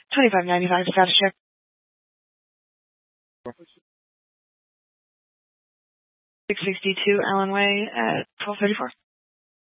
$25.95 status check. 662 Allen Way at 1234.